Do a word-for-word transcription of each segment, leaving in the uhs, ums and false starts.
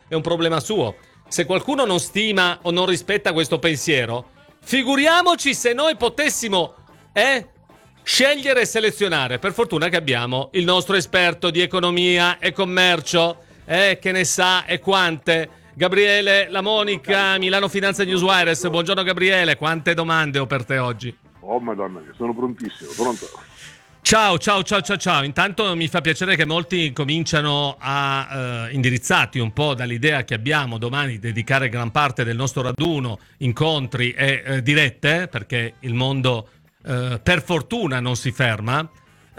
è un problema suo. Se qualcuno non stima o non rispetta questo pensiero, figuriamoci se noi potessimo eh, scegliere e selezionare. Per fortuna che abbiamo il nostro esperto di economia e commercio, eh, che ne sa e quante, Gabriele La Monica, Milano Finanza Newswires. Buongiorno Gabriele, quante domande ho per te oggi? Oh madonna mia, sono prontissimo, pronto. Ciao, ciao, ciao, ciao, ciao. Intanto mi fa piacere che molti cominciano a, eh, indirizzati un po' dall'idea che abbiamo domani di dedicare gran parte del nostro raduno, incontri e eh, dirette, perché il mondo eh, per fortuna non si ferma,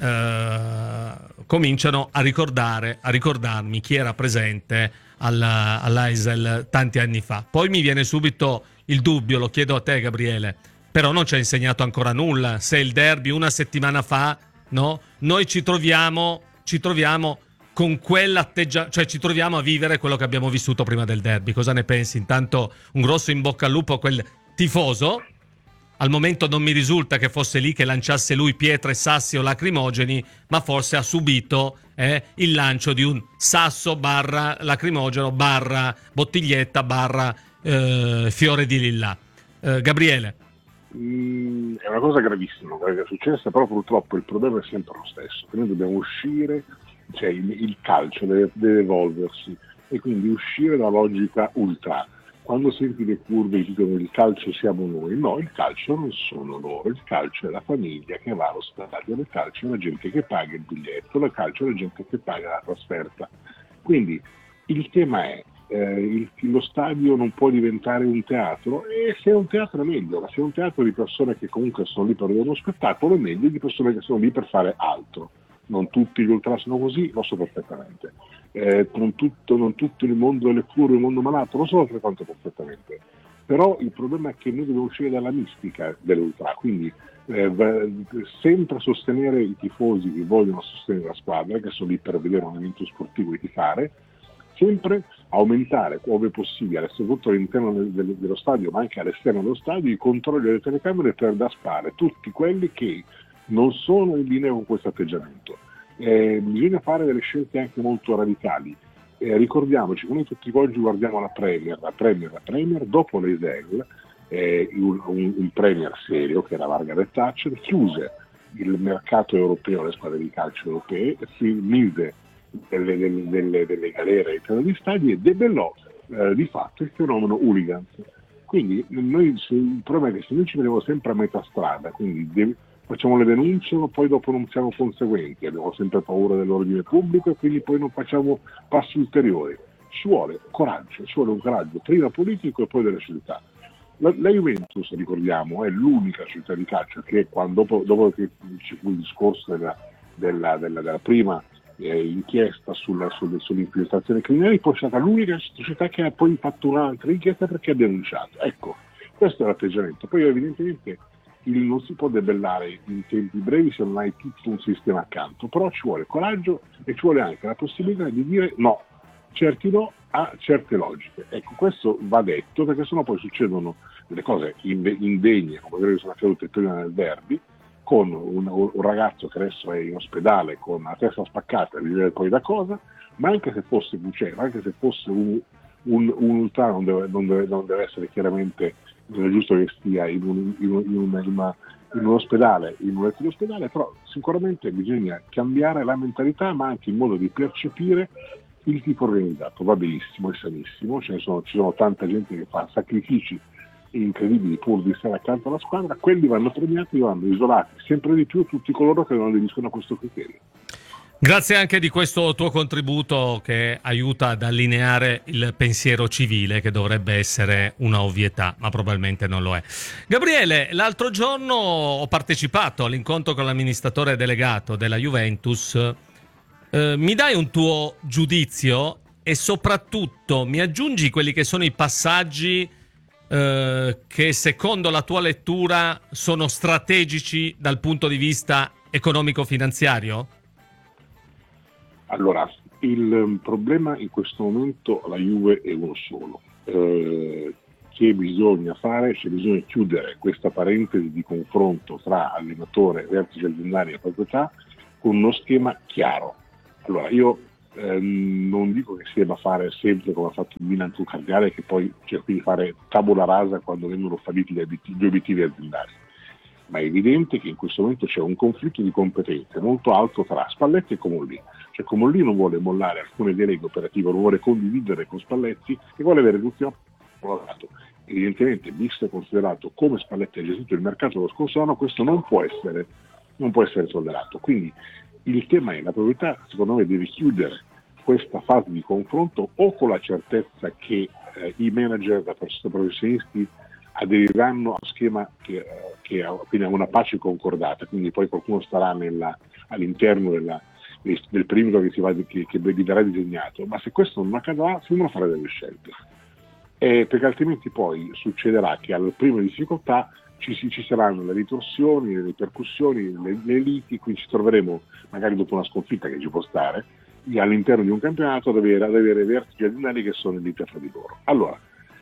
eh, cominciano a ricordare, a ricordarmi chi era presente alla, all'A I S E L tanti anni fa. Poi mi viene subito il dubbio, lo chiedo a te Gabriele, però non ci ha insegnato ancora nulla. Se il derby una settimana fa, no, noi ci troviamo ci troviamo con quell'atteggiamento, cioè ci troviamo a vivere quello che abbiamo vissuto prima del derby. Cosa ne pensi? Intanto un grosso in bocca al lupo a quel tifoso. Al momento non mi risulta che fosse lì che lanciasse lui pietre, sassi o lacrimogeni, ma forse ha subito eh, il lancio di un sasso barra lacrimogeno barra bottiglietta barra eh, fiore di lilla. eh, Gabriele. Mm, è una cosa gravissima quella che è successa, però purtroppo il problema è sempre lo stesso, che noi dobbiamo uscire, cioè il, il calcio deve, deve evolversi e quindi uscire dalla logica ultra. Quando senti le curve dicono il calcio siamo noi, no, il calcio non sono loro, il calcio è la famiglia che va allo stadio, il calcio è la gente che paga il biglietto, il calcio è la gente che paga la trasferta. Quindi il tema è Eh, il, lo stadio non può diventare un teatro, e se è un teatro è meglio, ma se è un teatro di persone che comunque sono lì per vedere uno spettacolo è meglio di persone che sono lì per fare altro. Non tutti gli ultra sono così, lo so perfettamente. Eh, non, tutto, non tutto il mondo delle curve, il mondo malato, lo so altrettanto perfettamente. Però il problema è che noi dobbiamo uscire dalla mistica dell'ultra, quindi eh, sempre sostenere i tifosi che vogliono sostenere la squadra, che sono lì per vedere un evento sportivo e tifare, sempre aumentare, ove possibile, soprattutto all'interno del, del, dello stadio, ma anche all'esterno dello stadio, i controlli delle telecamere per daspare tutti quelli che non sono in linea con questo atteggiamento. Eh, bisogna fare delle scelte anche molto radicali. Eh, ricordiamoci che noi tutti oggi guardiamo la Premier, la Premier, la Premier, dopo l'A I S E L, eh, un, un, un Premier serio, che era Margaret Thatcher, chiuse il mercato europeo, le squadre di calcio europee, e si mise Delle, delle, delle, delle galere all'interno degli stadi e debellò eh, di fatto il fenomeno hooligans. Quindi noi, se, il problema è che se noi ci vediamo sempre a metà strada, quindi de- facciamo le denunce ma poi dopo non siamo conseguenti, abbiamo sempre paura dell'ordine pubblico e quindi poi non facciamo passi ulteriori. Ci vuole coraggio, ci vuole un coraggio prima politico e poi delle città. La, la Juventus, ricordiamo, è l'unica città di calcio che quando, dopo, dopo che ci fu il discorso della, della, della, della prima Eh, inchiesta sulla, sulle, sull'infiltrazione criminale, poi è stata l'unica società che ha poi fatto un'altra inchiesta perché ha denunciato. Ecco, questo è l'atteggiamento. Poi evidentemente il, non si può debellare in tempi brevi se non hai tutto un sistema accanto, però ci vuole coraggio e ci vuole anche la possibilità di dire no, certi no a certe logiche. Ecco, questo va detto perché sennò poi succedono delle cose indegne, come quelle che sono accadute prima nel derby, con un, un ragazzo che adesso è in ospedale con la testa spaccata, di vedere poi da cosa, ma anche se fosse cioè, anche se fosse un, un, un ultra non deve, non, deve, non deve essere chiaramente, non è giusto che stia in un, in un, in una, in una, in un ospedale, in un letto di ospedale, però sicuramente bisogna cambiare la mentalità, ma anche il modo di percepire il tipo organizzato. Va benissimo, è sanissimo, ce ne sono, ci sono tanta gente che fa sacrifici incredibili pur di stare accanto alla squadra, quelli vanno premiati, vanno isolati sempre di più tutti coloro che non aderiscono a questo criterio. Grazie anche di questo tuo contributo che aiuta ad allineare il pensiero civile, che dovrebbe essere una ovvietà, ma probabilmente non lo è. Gabriele, l'altro giorno ho partecipato all'incontro con l'amministratore delegato della Juventus. Eh, mi dai un tuo giudizio e soprattutto mi aggiungi quelli che sono i passaggi eh, che secondo la tua lettura sono strategici dal punto di vista economico-finanziario? Allora, il problema in questo momento la Juve è uno solo. Eh, che bisogna fare? C'è bisogna chiudere questa parentesi di confronto tra allenatore, vertice aziendale e proprietà con uno schema chiaro. Allora, io eh, non dico che si debba fare sempre come ha fatto il Milan sul Cagliari, che poi cerchi di fare tabula rasa quando vengono falliti gli obiettivi, gli obiettivi aziendali, ma è evidente che in questo momento c'è un conflitto di competenze molto alto tra Spalletti e Comolli. Cioè Comolli non vuole mollare alcune deleghe operative, non vuole condividere con Spalletti e vuole avere l'ultimo lavorato. Evidentemente, visto e considerato come Spalletti ha gestito il mercato lo scorso anno, questo non può essere, non può essere tollerato. Quindi il tema è, la proprietà secondo me deve chiudere questa fase di confronto o con la certezza che eh, i manager da professionisti aderiranno a schema che, che ha, quindi a una pace concordata, quindi poi qualcuno starà nella, all'interno della, del perimetro che, si va, che, che verrà disegnato, ma se questo non accadrà si devono fare delle scelte, eh, perché altrimenti poi succederà che alla prima difficoltà ci, ci saranno le ritorsioni, le ripercussioni, le, le liti, quindi ci troveremo magari dopo una sconfitta che ci può stare all'interno di un campionato ad avere, ad avere vertici aziendali che sono in lite fra di loro. Allora,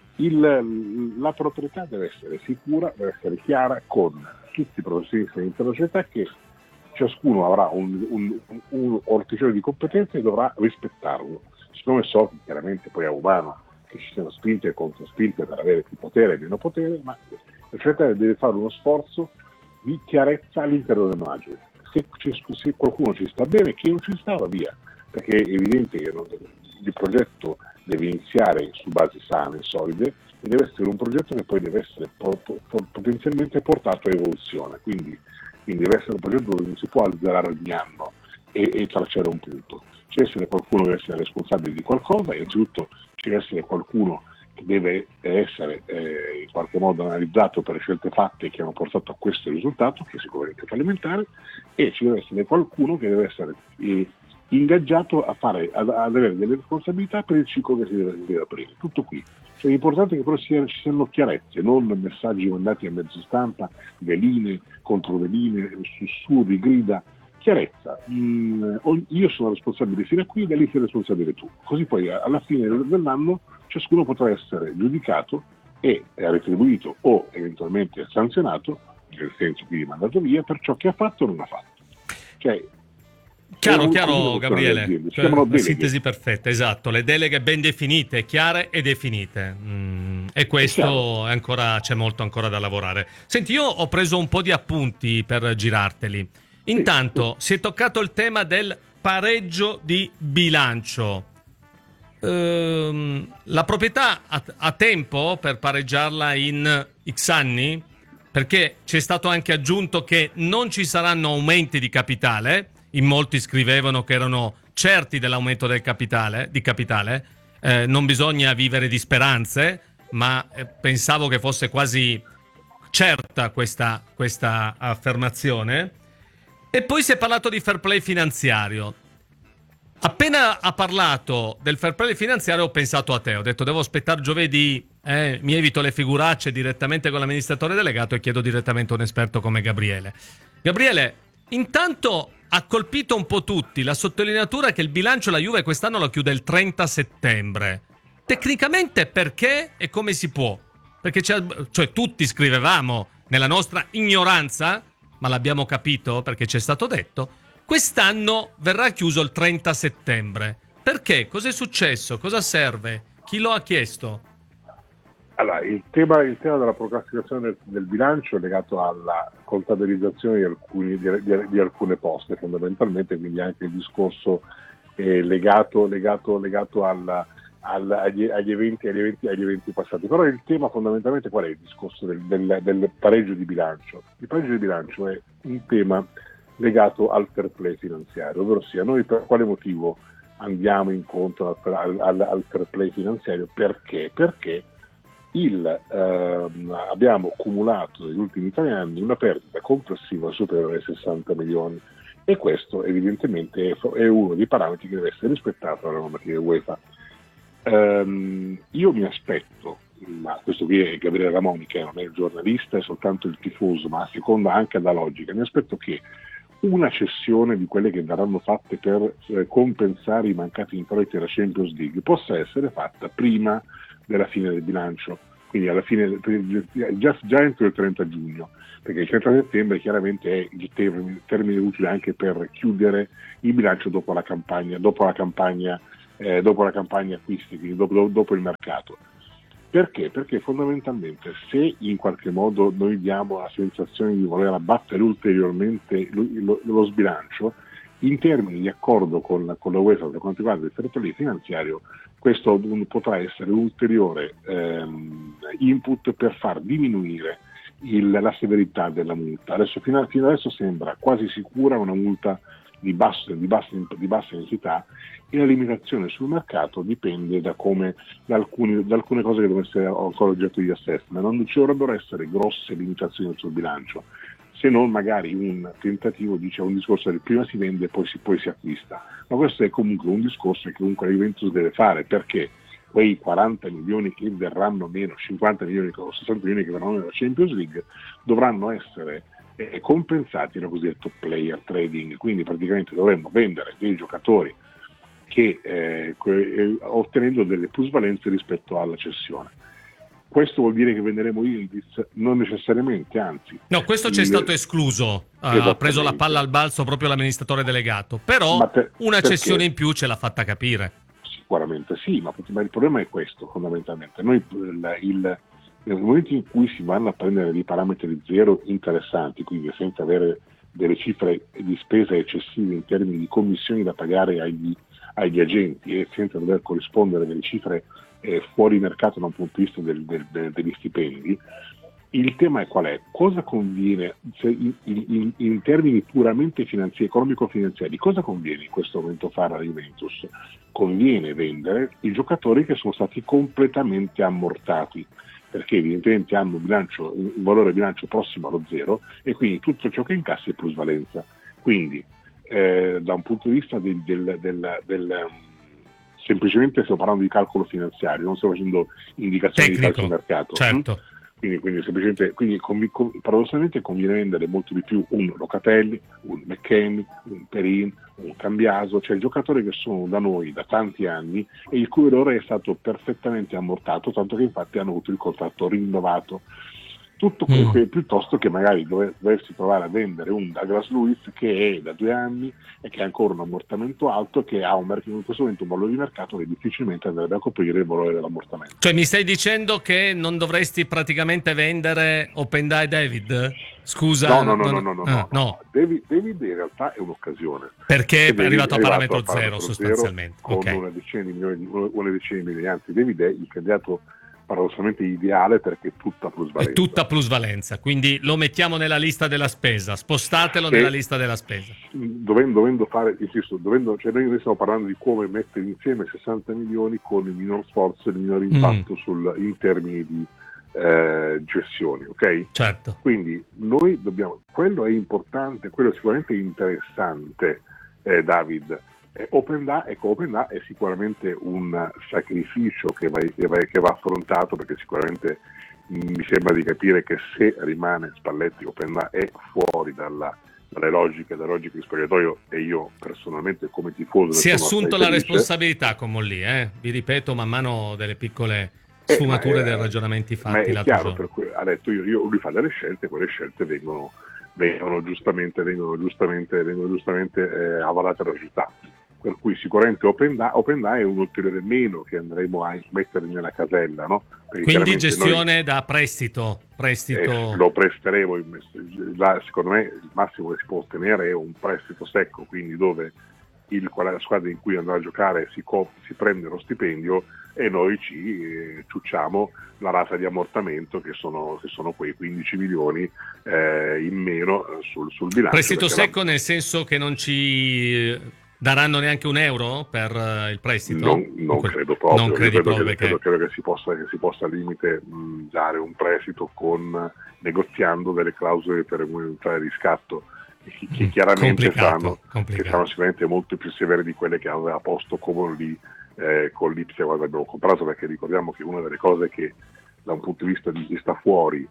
Il, la proprietà deve essere sicura, deve essere chiara con tutti i professionisti dell'intera società, che ciascuno avrà un, un, un orticello di competenze e dovrà rispettarlo. Siccome so che chiaramente poi è umano che ci siano spinte e controspinte per avere più potere e meno potere, ma la società deve fare uno sforzo di chiarezza all'interno del management. Se, se qualcuno ci sta bene, chi non ci sta va via, perché è evidente che non, il progetto deve iniziare su basi sane, solide, e deve essere un progetto che poi deve essere potenzialmente portato a evoluzione, quindi, quindi deve essere un progetto dove non si può azzerare ogni anno e, e tracciare un punto. Ci deve essere qualcuno che deve essere responsabile di qualcosa, e innanzitutto ci deve essere qualcuno che deve essere eh, in qualche modo analizzato per le scelte fatte che hanno portato a questo risultato, che è sicuramente fallimentare, e ci deve essere qualcuno che deve essere eh, ingaggiato a fare, ad, ad avere delle responsabilità per il ciclo che si deve, deve aprire. Tutto qui. Cioè, è importante che però ci siano chiarezze, non messaggi mandati a mezzo stampa, veline, controveline, sussurri, grida. Chiarezza. Mm, io sono responsabile fino a qui, da lì sei responsabile tu. Così poi alla fine dell'anno ciascuno potrà essere giudicato e retribuito o eventualmente sanzionato, nel senso quindi mandato via, per ciò che ha fatto o non ha fatto. Cioè, Chiaro, chiaro Gabriele, cioè, la sintesi perfetta, esatto, le deleghe ben definite, chiare e definite, mm, e questo è ancora, c'è molto ancora da lavorare. Senti, io ho preso un po' di appunti per girarteli. Intanto si è toccato il tema del pareggio di bilancio. Ehm, la proprietà ha, ha tempo per pareggiarla in X anni? Perché ci è stato anche aggiunto che non ci saranno aumenti di capitale. In molti scrivevano che erano certi dell'aumento del capitale, di capitale. Eh, non bisogna vivere di speranze, ma eh, pensavo che fosse quasi certa questa, questa affermazione. E poi si è parlato di fair play finanziario. Appena ha parlato del fair play finanziario ho pensato a te, ho detto devo aspettare giovedì, eh, mi evito le figuracce direttamente con l'amministratore delegato e chiedo direttamente a un esperto come Gabriele. Gabriele, intanto ha colpito un po' tutti la sottolineatura che il bilancio la Juve quest'anno lo chiude il trenta settembre. Tecnicamente perché e come si può? Perché c'è, cioè tutti scrivevamo nella nostra ignoranza, ma l'abbiamo capito perché ci è stato detto, quest'anno verrà chiuso il trenta settembre. Perché? Cos'è successo? Cosa serve? Chi lo ha chiesto? Allora, il tema, il tema della procrastinazione del, del bilancio è legato alla contabilizzazione di, alcuni, di, di, di alcune poste fondamentalmente, quindi anche il discorso è legato, legato, legato alla, alla, agli, agli, eventi, agli, eventi, agli eventi passati. Però il tema fondamentalmente qual è il discorso del, del, del pareggio di bilancio? Il pareggio di bilancio è un tema legato al fair play finanziario, ovvero sia noi per quale motivo andiamo incontro al, al, al fair play finanziario? Perché? Perché il, ehm, abbiamo accumulato negli ultimi tre anni una perdita complessiva superiore ai sessanta milioni, e questo evidentemente è, è uno dei parametri che deve essere rispettato dalla normativa UEFA. Ehm, io mi aspetto, ma questo qui è Gabriele Ramoni che non è il giornalista, è soltanto il tifoso, ma secondo anche la logica, mi aspetto che una cessione di quelle che verranno fatte per eh, compensare i mancati introiti della Champions League possa essere fatta prima della fine del bilancio. quindi alla fine già, già entro il trenta giugno, perché il trenta settembre chiaramente è il termine, termine utile anche per chiudere il bilancio dopo la campagna, dopo la campagna, eh, dopo la campagna acquisti, quindi dopo, dopo il mercato. Perché? Perché fondamentalmente se in qualche modo noi diamo la sensazione di voler abbattere ulteriormente lo, lo, lo sbilancio, in termini di accordo con, con la UEFA per quanto riguarda il fair play finanziario, questo potrà essere un ulteriore ehm, input per far diminuire il, la severità della multa. Adesso, fino, fino adesso sembra quasi sicura una multa di, basso, di, bassa, di bassa entità, e la limitazione sul mercato dipende da come da, alcuni, da alcune cose che devono essere ancora oggetto di assessment. Non ci dovrebbero essere grosse limitazioni sul bilancio, se non magari un tentativo, dice un discorso del prima si vende e poi si, poi si acquista. Ma questo è comunque un discorso che comunque la Juventus deve fare, perché quei quaranta milioni che verranno meno, cinquanta milioni o sessanta milioni che verranno nella Champions League dovranno essere eh, compensati dal cosiddetto player trading, quindi praticamente dovremmo vendere dei giocatori che eh, ottenendo delle plusvalenze rispetto alla cessione. Questo vuol dire che venderemo Yildiz? Non necessariamente, anzi. No, questo ci è stato escluso, ha preso la palla al balzo proprio l'amministratore delegato, però ma per, una cessione in più ce l'ha fatta capire. Sicuramente sì, ma, ma il problema è questo fondamentalmente. Noi il, il, nel momento in cui si vanno a prendere dei parametri zero interessanti, quindi senza avere delle cifre di spesa eccessive in termini di commissioni da pagare agli, agli agenti e senza dover corrispondere delle cifre eh, fuori mercato da un punto di vista del, del, del, degli stipendi, il tema è qual è? Cosa conviene, se in, in, in termini puramente finanziari, economico-finanziari, cosa conviene in questo momento fare alla Juventus? Conviene vendere i giocatori che sono stati completamente ammortati, perché evidentemente hanno un, bilancio, un valore bilancio prossimo allo zero e quindi tutto ciò che incassi è plusvalenza. Quindi eh, da un punto di vista del, del, del, del semplicemente stiamo parlando di calcolo finanziario, non stiamo facendo indicazioni tecnico, di calcio mercato. Certo. Quindi, quindi semplicemente quindi conv- conv- paradossalmente conviene vendere molto di più un Locatelli, un McKennie, un Perin, un Cambiaso, cioè giocatori che sono da noi da tanti anni e il cui valore è stato perfettamente ammortato, tanto che infatti hanno avuto il contratto rinnovato. Tutto quello che, mm. piuttosto che magari dove, doversi provare a vendere un Douglas Luiz che è da due anni e che ha ancora un ammortamento alto, che ha un, in questo momento un valore di mercato che difficilmente andrebbe a coprire il valore dell'ammortamento. Cioè mi stai dicendo che non dovresti praticamente vendere Openda e David? Scusa. No, no, no, non... no, no, ah, no. no. no. David, David in realtà è un'occasione. Perché David è arrivato a parametro, a parametro zero, zero sostanzialmente. Con okay. una decina di milioni, di, una decina di milioni, anzi David è il candidato paradossalmente ideale perché è tutta plusvalenza. È tutta plusvalenza, quindi lo mettiamo nella lista della spesa, spostatelo e nella lista della spesa. Dovendo, dovendo fare, insisto, dovendo, cioè noi stiamo parlando di come mettere insieme sessanta milioni con il minor sforzo e il minor impatto mm. sul, in termini di eh, gestioni, ok? Certo. Quindi noi dobbiamo, quello è importante, quello è sicuramente interessante, eh, David. Openda, ecco, Openda è sicuramente un sacrificio che va, che, va, che va affrontato, perché sicuramente mi sembra di capire che se rimane Spalletti, Openda è fuori dalla, dalle logiche, dalle logiche di spogliatoio, e io personalmente come tifoso si è assunto la responsabilità con Mollì, eh? Vi ripeto man mano delle piccole sfumature eh, dei ragionamenti fatti. Ma è chiaro, per cui ha detto io, io lui fa delle scelte, quelle scelte vengono, vengono giustamente, vengono giustamente, vengono giustamente eh, avalate dalla società. Per cui sicuramente Openda, Openda è un ulteriore meno che andremo a mettere nella casella, no? Quindi gestione noi, da prestito, prestito... Eh, lo presteremo, la, secondo me il massimo che si può ottenere è un prestito secco, quindi dove il, la squadra in cui andrà a giocare si, co- si prende lo stipendio e noi ci eh, ciucciamo la rata di ammortamento che sono, che sono quei quindici milioni eh, in meno sul, sul bilancio. Prestito secco la... nel senso che non ci... daranno neanche un euro per uh, il prestito? Non, non que- credo proprio. Non credi credo, proprio che, che... credo, credo che si possa, che si possa al limite mh, dare un prestito con negoziando delle clausole per eventuale riscatto che, che chiaramente saranno, che saranno sicuramente molto più severe di quelle che aveva posto Comolli eh, con l'Ipsia quando abbiamo comprato, perché ricordiamo che una delle cose che da un punto di vista di chi sta fuori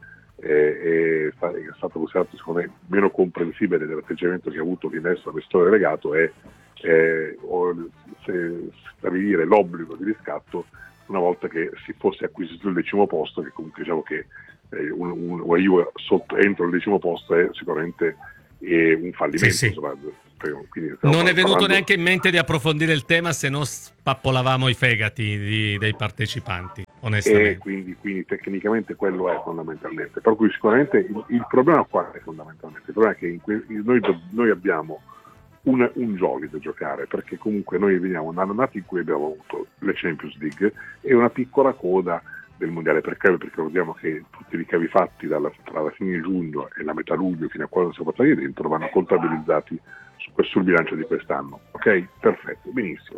eh, è, è stato considerato secondo me meno comprensibile dell'atteggiamento che ha avuto Finestra l'amministratore delegato è Eh, o se stabilire l'obbligo di riscatto una volta che si fosse acquisito il decimo posto, che comunque diciamo che eh, un, un, una Juve sotto, entro il decimo posto è sicuramente è un fallimento. Sì, sì. Insomma, quindi non è venuto parlando... neanche in mente di approfondire il tema, se no spappolavamo i fegati di, dei partecipanti, onestamente. E quindi, quindi tecnicamente quello è fondamentalmente. Per cui sicuramente il, il problema qua è fondamentalmente, il problema è che in que- noi, noi abbiamo un, un gioco da giocare, perché comunque noi veniamo da un'annata in cui abbiamo avuto le Champions League e una piccola coda del mondiale per cavi, perché ricordiamo che tutti i ricavi fatti dalla, tra la fine di giugno e la metà luglio fino a quando siamo passati dentro vanno contabilizzati su, sul bilancio di quest'anno. Ok? Perfetto, benissimo.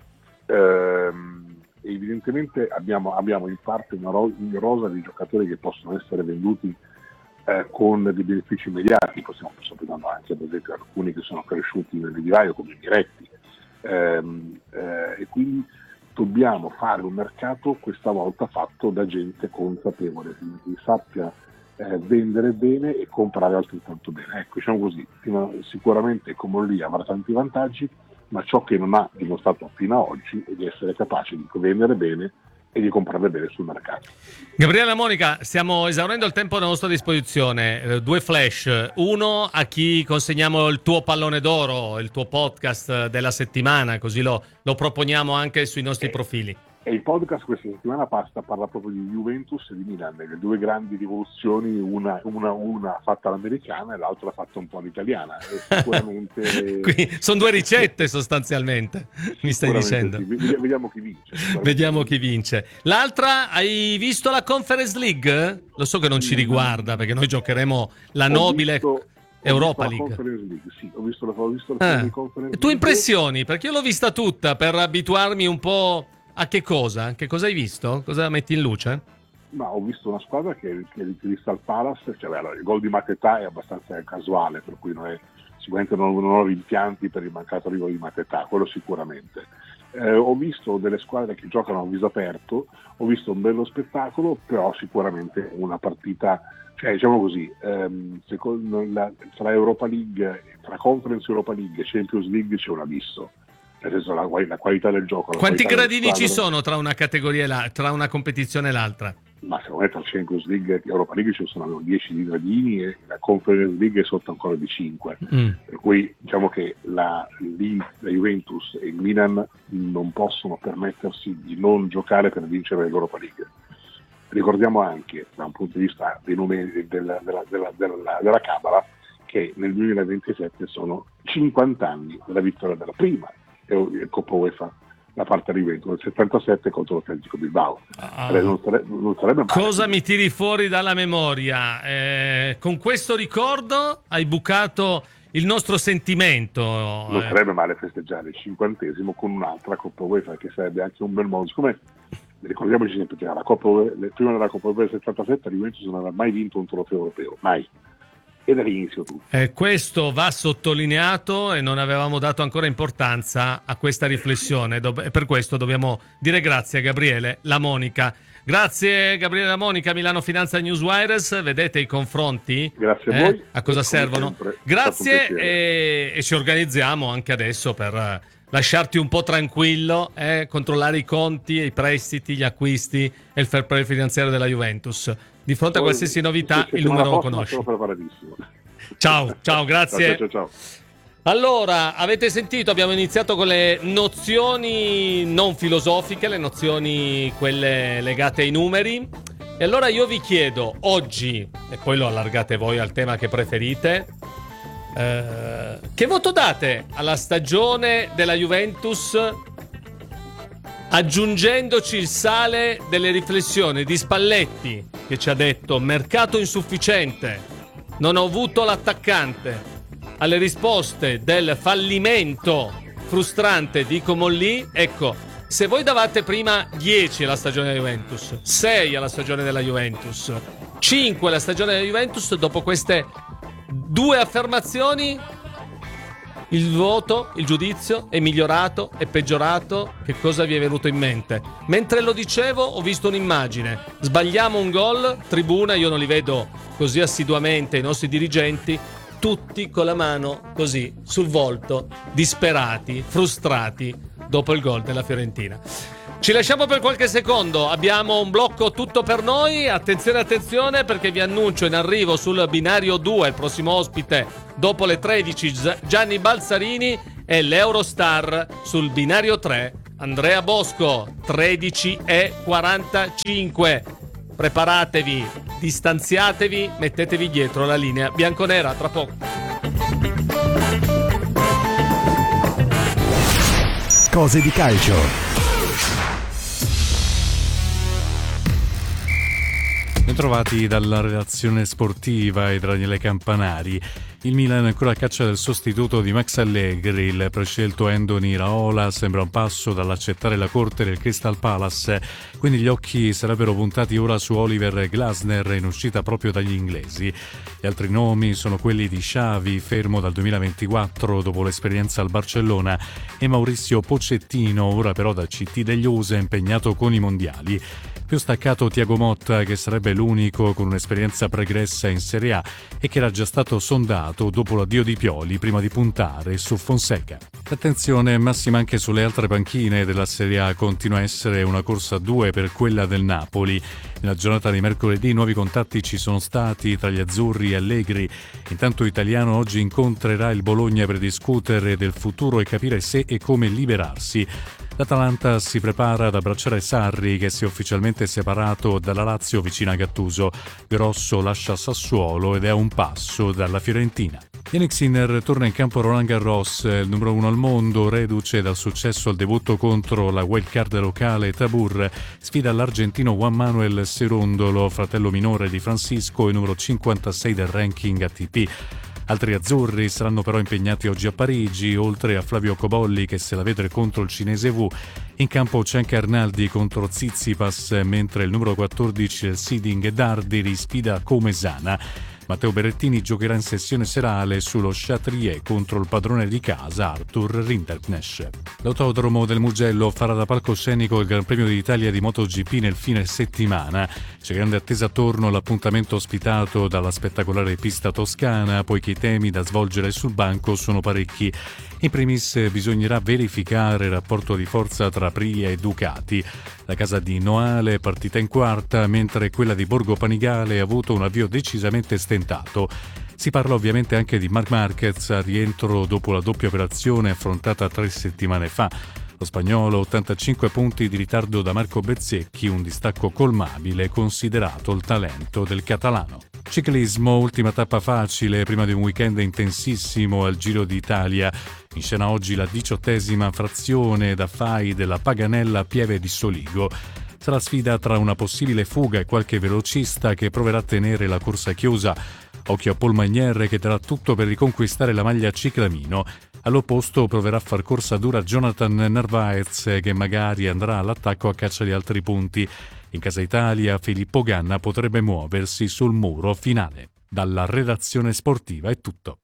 Ehm, evidentemente abbiamo, abbiamo in parte una, ro- una rosa di giocatori che possono essere venduti eh, con dei benefici immediati. Possiamo pensando anche ad esempio alcuni che sono cresciuti nel vivaio come Miretti, ehm, eh, e quindi dobbiamo fare un mercato questa volta fatto da gente consapevole, che sappia eh, vendere bene e comprare altrettanto bene. Ecco, diciamo così, fino, sicuramente come lì avrà tanti vantaggi, ma ciò che non ha dimostrato fino ad oggi è di essere capace di vendere bene e di comprare bene sul mercato. Gabriele Monica, stiamo esaurendo il tempo a nostra disposizione. Eh, due flash. Uno, a chi consegniamo il tuo pallone d'oro, il tuo podcast della settimana, così lo, lo proponiamo anche sui nostri e, profili. E il podcast questa settimana passa, parla proprio di Juventus e di Milan, le due grandi rivoluzioni, una, una, una fatta all'americana e l'altra fatta un po' all'italiana. E sicuramente sono due ricette sostanzialmente, mi stai dicendo. Sì. Vediamo chi vince. Vediamo chi vince. L'altra, hai visto la Conference League? Lo so che non ci riguarda perché noi giocheremo la ho nobile visto, Europa ho League. visto la Conference League. Sì, ho visto la, ho visto la Ah. Conference Tue League. impressioni? Perché io l'ho vista tutta per abituarmi un po' a che cosa? Che cosa hai visto? Cosa metti in luce? Ma ho visto una squadra che, che è il Crystal Palace, cioè, beh, il gol di Mateta è abbastanza casuale, per cui non è, sicuramente non, non ho rimpianti per il mancato arrivo di Mateta, quello sicuramente. Eh, ho visto delle squadre che giocano a viso aperto, ho visto un bello spettacolo, però sicuramente una partita, cioè diciamo così, ehm, secondo la, tra Europa League, tra Conference Europa League e Champions League c'è un abisso. Nel senso, la, la qualità del gioco. Quanti gradini ci sono tra una categoria e la, tra una competizione e l'altra? Ma secondo me tra Champions League e Europa League ci sono dieci di gradini e la Conference League è sotto ancora di cinque. Mm. Per cui diciamo che la, la Juventus e il Milan non possono permettersi di non giocare per vincere l'Europa League. Ricordiamo anche, da un punto di vista dei numeri della, della, della, della, della Cabala, che nel duemilaventisette sono cinquanta anni dalla vittoria della prima e Coppa UEFA la parte di Juventus, nel settantasette contro l'Atletico Bilbao. Ah. Non sarebbe, non sarebbe male. Cosa mi tiri fuori dalla memoria? Eh, con questo ricordo hai bucato il nostro sentimento. Non eh. sarebbe male festeggiare il cinquantesimo con un'altra Coppa UEFA, che sarebbe anche un bel modo. Siccome ricordiamoci sempre che la Coppa UEFA, prima della Coppa UEFA del settantasette la Juventus non aveva mai vinto un trofeo europeo, mai. E dall'inizio tutto. Eh, questo va sottolineato e non avevamo dato ancora importanza a questa riflessione e per questo dobbiamo dire grazie a Gabriele La Monica. Grazie Gabriele La Monica, Milano Finanza Newswires, vedete i confronti? Grazie a eh? voi. A cosa servono? Sempre. Grazie e, e ci organizziamo anche adesso per lasciarti un po' tranquillo, eh? Controllare i conti, i prestiti, gli acquisti e il fair play finanziario della Juventus. Di fronte a qualsiasi novità il numero lo conosci. Ciao, ciao, grazie. Ciao, ciao, ciao. Allora, avete sentito, abbiamo iniziato con le nozioni non filosofiche, le nozioni quelle legate ai numeri. E allora io vi chiedo oggi, e poi lo allargate voi al tema che preferite, eh, che voto date alla stagione della Juventus, aggiungendoci il sale delle riflessioni di Spalletti, che ci ha detto mercato insufficiente, non ho avuto l'attaccante, alle risposte del fallimento frustrante di Comolli. Ecco, se voi davate prima dieci alla stagione della Juventus, sei alla stagione della Juventus, cinque alla stagione della Juventus, dopo queste due affermazioni il voto, il giudizio è migliorato, è peggiorato? Che cosa vi è venuto in mente? Mentre lo dicevo ho visto un'immagine, sbagliamo un gol, tribuna, io non li vedo così assiduamente i nostri dirigenti, tutti con la mano così sul volto, disperati, frustrati dopo il gol della Fiorentina. Ci lasciamo per qualche secondo, abbiamo un blocco tutto per noi, attenzione attenzione perché vi annuncio in arrivo sul binario due, il prossimo ospite dopo le tredici Gianni Balsarini, e l'Eurostar sul binario tre Andrea Bosco, tredici e quarantacinque. Preparatevi, distanziatevi, mettetevi dietro la linea bianconera, tra poco. Cose di calcio. Bentrovati dalla redazione sportiva e Daniele Campanari. Il Milan è ancora a caccia del sostituto di Max Allegri. Il prescelto Andoni Raola sembra un passo dall'accettare la corte del Crystal Palace, quindi gli occhi sarebbero puntati ora su Oliver Glasner in uscita proprio dagli inglesi. Gli altri nomi sono quelli di Xavi, fermo dal duemilaventiquattro dopo l'esperienza al Barcellona, e Mauricio Pochettino, ora però da C T degli U S A impegnato con i mondiali. Più staccato Thiago Motta, che sarebbe l'unico con un'esperienza pregressa in Serie A e che era già stato sondato dopo l'addio di Pioli prima di puntare su Fonseca. L'attenzione è massima anche sulle altre panchine della Serie A, continua a essere una corsa a due per quella del Napoli. Nella giornata di mercoledì nuovi contatti ci sono stati tra gli azzurri e Allegri. Intanto Italiano oggi incontrerà il Bologna per discutere del futuro e capire se e come liberarsi. L'Atalanta si prepara ad abbracciare Sarri, che si è ufficialmente separato dalla Lazio vicino a Gattuso. Grosso lascia Sassuolo ed è a un passo dalla Fiorentina. Yannick Sinner torna in campo a Roland Garros, il numero uno al mondo, reduce dal successo al debutto contro la wildcard locale Tabur. Sfida l'argentino Juan Manuel Cerundolo, fratello minore di Francisco e numero cinquantasei del ranking A T P. Altri azzurri saranno però impegnati oggi a Parigi, oltre a Flavio Cobolli che se la vede contro il cinese Wu. In campo c'è anche Arnaldi contro Tsitsipas, mentre il numero quattordici del seeding Dardi sfida Comesana. Matteo Berrettini giocherà in sessione serale sullo Chatrier contro il padrone di casa Arthur Rinderknecht. L'autodromo del Mugello farà da palcoscenico il Gran Premio d'Italia di MotoGP nel fine settimana. C'è grande attesa attorno all'appuntamento ospitato dalla spettacolare pista toscana, poiché i temi da svolgere sul banco sono parecchi. In primis bisognerà verificare il rapporto di forza tra Aprilia e Ducati. La casa di Noale è partita in quarta, mentre quella di Borgo Panigale ha avuto un avvio decisamente stentato. Si parla ovviamente anche di Marc Marquez a rientro dopo la doppia operazione affrontata tre settimane fa. Lo spagnolo, ottantacinque punti di ritardo da Marco Bezzecchi, un distacco colmabile considerato il talento del catalano. Ciclismo, ultima tappa facile prima di un weekend intensissimo al Giro d'Italia. In scena oggi la diciottesima frazione da Fai della Paganella a Pieve di Soligo. Sarà sfida tra una possibile fuga e qualche velocista che proverà a tenere la corsa chiusa. Occhio a Paul Magnier che darà tutto per riconquistare la maglia ciclamino. All'opposto proverà a far corsa dura Jonathan Narvaez, che magari andrà all'attacco a caccia di altri punti. In casa Italia Filippo Ganna potrebbe muoversi sul muro finale. Dalla redazione sportiva è tutto.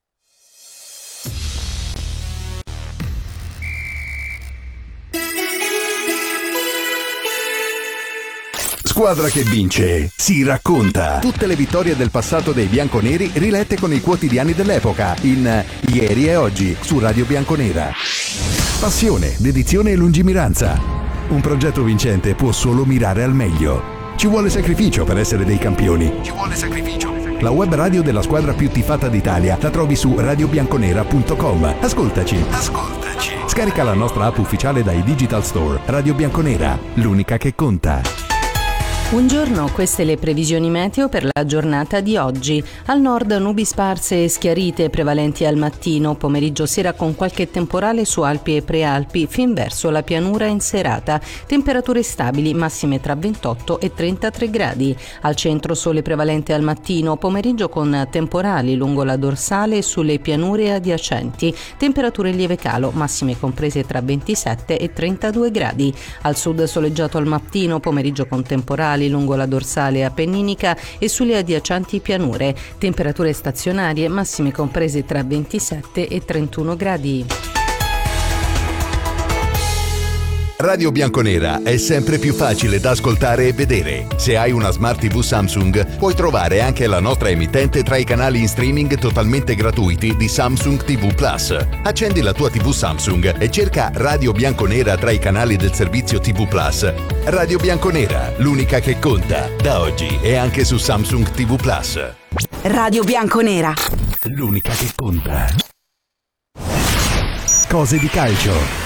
Squadra che vince si racconta. Tutte le vittorie del passato dei bianconeri rilette con i quotidiani dell'epoca in Ieri e Oggi su Radio Bianconera. Passione, dedizione e lungimiranza. Un progetto vincente può solo mirare al meglio. Ci vuole sacrificio per essere dei campioni. Ci vuole sacrificio. La web radio della squadra più tifata d'Italia la trovi su radio bianconera punto com. Ascoltaci. Ascoltaci. Scarica la nostra app ufficiale dai Digital Store. Radio Bianconera, l'unica che conta. Buongiorno, queste le previsioni meteo per la giornata di oggi. Al nord nubi sparse e schiarite prevalenti al mattino, pomeriggio sera con qualche temporale su Alpi e Prealpi, fin verso la pianura in serata. Temperature stabili, massime tra ventotto e trentatré gradi. Al centro sole prevalente al mattino, pomeriggio con temporali lungo la dorsale e sulle pianure adiacenti. Temperature in lieve calo, massime comprese tra ventisette e trentadue gradi. Al sud soleggiato al mattino, pomeriggio con temporali lungo la dorsale appenninica e sulle adiacenti pianure. Temperature stazionarie, massime comprese tra ventisette e trentuno gradi. Radio Bianconera è sempre più facile da ascoltare e vedere. Se hai una Smart tivù Samsung, puoi trovare anche la nostra emittente tra i canali in streaming totalmente gratuiti di Samsung tivù Plus. Accendi la tua tivù Samsung e cerca Radio Bianconera tra i canali del servizio tivù Plus. Radio Bianconera, l'unica che conta, da oggi e anche su Samsung tivù Plus. Radio Bianconera, l'unica che conta. Cose di calcio.